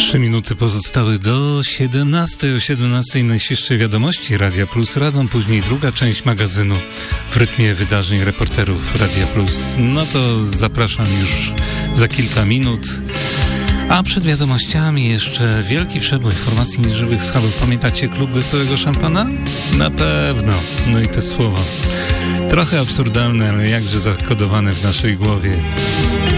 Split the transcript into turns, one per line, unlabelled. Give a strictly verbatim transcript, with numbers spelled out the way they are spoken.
Trzy minuty pozostały do siedemnastej. O siedemnastej najświeższe wiadomości Radia Plus Radom, później druga część magazynu w rytmie wydarzeń reporterów Radia Plus. No to zapraszam już za kilka minut. A przed wiadomościami jeszcze wielki przebój formacji Nieżywych Schabów. Pamiętacie Klub Wesołego Szampana? Na pewno. No i te słowa. Trochę absurdalne, ale jakże zakodowane w naszej głowie.